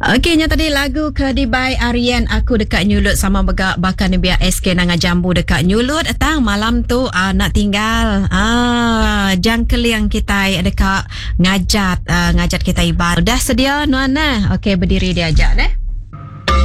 Okey, nya tadi lagu Kedibai Aryan Aku dekat Nyulut sama bakal ni biar SK Nanga Jambu dekat Nyulut. Tang malam tu nak tinggal jangkeliang kita dekat ngajat kita ibadah. Dah sedia Nuan? Okey, berdiri dia ajak deh.